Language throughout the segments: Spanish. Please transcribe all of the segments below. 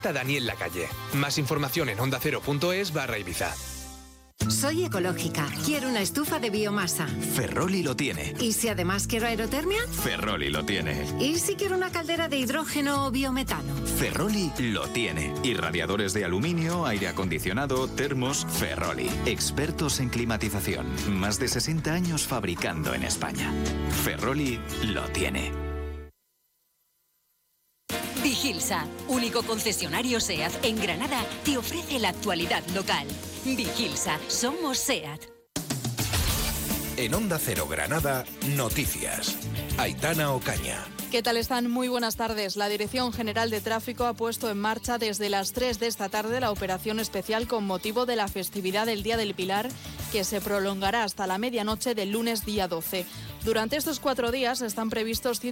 Daniel Lacalle. Más información en ondacero.es/Ibiza. Soy ecológica. Quiero una estufa de biomasa. Ferroli lo tiene. ¿Y si además quiero aerotermia? Ferroli lo tiene. ¿Y si quiero una caldera de hidrógeno o biometano? Ferroli lo tiene. Y radiadores de aluminio, aire acondicionado, termos, Ferroli. Expertos en climatización. Más de 60 años fabricando en España. Ferroli lo tiene. Vigilsa, único concesionario SEAT en Granada, te ofrece la actualidad local. Vigilsa, somos SEAT. En Onda Cero Granada, noticias. Aitana Ocaña. ¿Qué tal están? Muy buenas tardes. La Dirección General de Tráfico ha puesto en marcha desde las 3 de esta tarde la operación especial con motivo de la festividad del Día del Pilar, que se prolongará hasta la medianoche del lunes día 12. Durante estos 4 días están previstos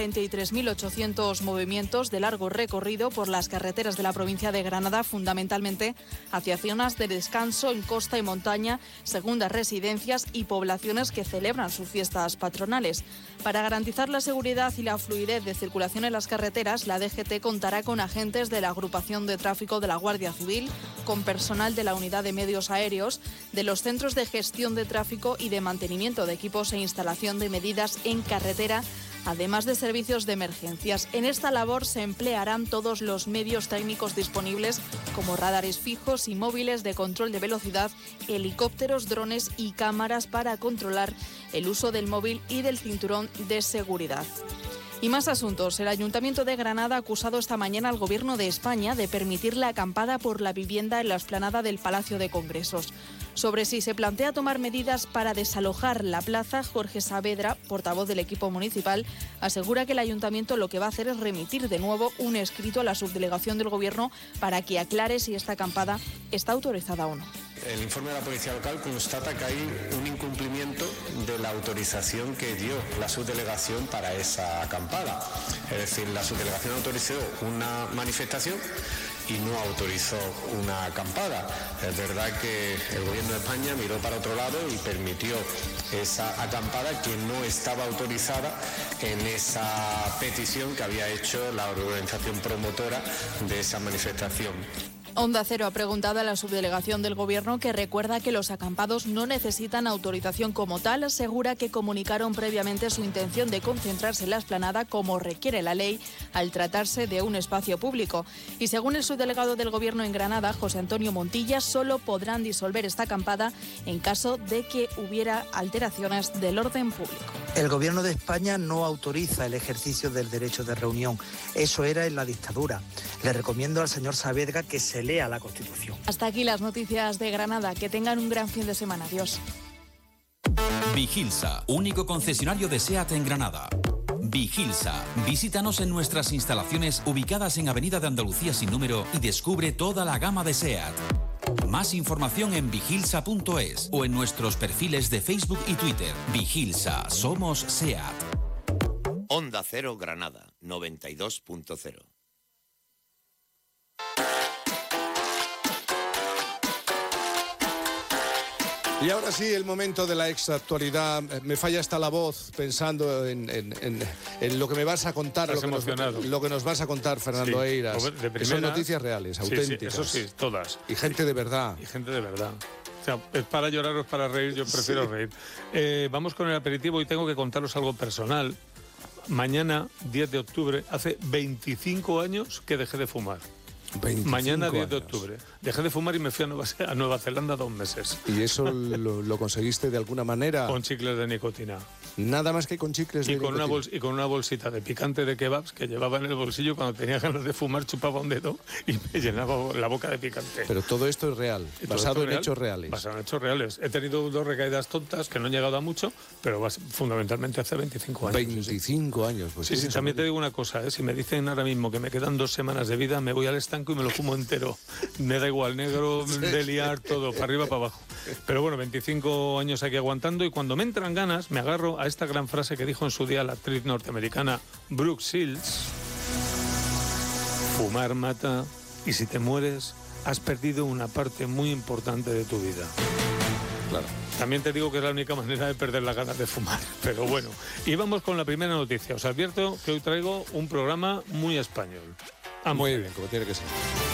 143.800 movimientos de largo recorrido por las carreteras de la provincia de Granada, fundamentalmente hacia zonas de descanso en costa y montaña, segundas residencias y poblaciones que celebran sus fiestas patronales. Para garantizar la seguridad y la fluidez de circulación en las carreteras, la DGT contará con agentes de la Agrupación de Tráfico de la Guardia Civil, con personal de la Unidad de Medios Aéreos, de los Centros de Gestión de Tráfico y de Mantenimiento de Equipos e Instalación de Medidas en Carretera, además de servicios de emergencias. En esta labor se emplearán todos los medios técnicos disponibles, como radares fijos y móviles de control de velocidad, helicópteros, drones y cámaras para controlar el uso del móvil y del cinturón de seguridad. Y más asuntos. El Ayuntamiento de Granada ha acusado esta mañana al Gobierno de España de permitir la acampada por la vivienda en la explanada del Palacio de Congresos. Sobre si se plantea tomar medidas para desalojar la plaza, Jorge Saavedra, portavoz del equipo municipal, asegura que el Ayuntamiento lo que va a hacer es remitir de nuevo un escrito a la subdelegación del Gobierno para que aclare si esta acampada está autorizada o no. El informe de la Policía Local constata que hay un incumplimiento de la autorización que dio la subdelegación para esa acampada. Es decir, la subdelegación autorizó una manifestación y no autorizó una acampada. Es verdad que el Gobierno de España miró para otro lado y permitió esa acampada que no estaba autorizada en esa petición que había hecho la organización promotora de esa manifestación. Onda Cero ha preguntado a la subdelegación del Gobierno, que recuerda que los acampados no necesitan autorización como tal. Asegura que comunicaron previamente su intención de concentrarse en la explanada como requiere la ley al tratarse de un espacio público. Y según el subdelegado del Gobierno en Granada, José Antonio Montilla, solo podrán disolver esta acampada en caso de que hubiera alteraciones del orden público. El Gobierno de España no autoriza el ejercicio del derecho de reunión. Eso era en la dictadura. Le recomiendo al señor Saavedra que se lea la Constitución. Hasta aquí las noticias de Granada. Que tengan un gran fin de semana. Adiós. Vigilsa, único concesionario de SEAT en Granada. Vigilsa, visítanos en nuestras instalaciones ubicadas en Avenida de Andalucía sin número y descubre toda la gama de SEAT. Más información en vigilsa.es o en nuestros perfiles de Facebook y Twitter. Vigilsa, somos SEAT. Onda Cero Granada, 92.0. Y ahora sí, el momento de la exactualidad. Me falla hasta la voz pensando en lo que me vas a contar, lo que nos vas a contar, Fernando Eiras. Que son noticias reales, auténticas. Sí, eso sí, todas. Y gente de verdad. Y gente de verdad. O sea, es para llorar o es para reír, yo prefiero reír. Vamos con el aperitivo y tengo que contaros algo personal. Mañana, 10 de octubre, hace 25 años que dejé de fumar. Mañana 10 de octubre. Dejé de fumar y me fui a Nueva Zelanda 2 meses. ¿Y eso lo conseguiste de alguna manera? Con chicles de nicotina. Nada más que con chicles de nicotina. Y con una bolsita de picante de kebabs que llevaba en el bolsillo. Cuando tenía ganas de fumar chupaba un dedo y me llenaba la boca de picante. Pero todo esto es real, basado en hechos reales. Basado en hechos reales. He tenido 2 recaídas tontas que no han llegado a mucho, pero fundamentalmente hace 25 años. 25 años. Pues sí, también te digo una cosa, si me dicen ahora mismo que me quedan 2 semanas de vida, me voy al estanco y me lo fumo entero. Me da igual, negro, de liar, todo, para arriba, para abajo. Pero bueno, 25 años aquí aguantando, y cuando me entran ganas, me agarro a esta gran frase que dijo en su día la actriz norteamericana Brooke Shields: fumar mata, y si te mueres, has perdido una parte muy importante de tu vida. Claro. También te digo que es la única manera de perder las ganas de fumar. Pero bueno, y vamos con la primera noticia. Os advierto que hoy traigo un programa muy español. Muy bien, como tiene que ser.